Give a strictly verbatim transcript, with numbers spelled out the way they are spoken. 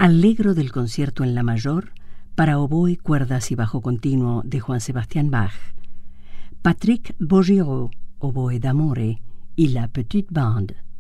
Allegro del concierto en la mayor para oboe, cuerdas y bajo continuo de Juan Sebastián Bach. Patrick Bauguireau, oboe d'amore y la Petite Bande.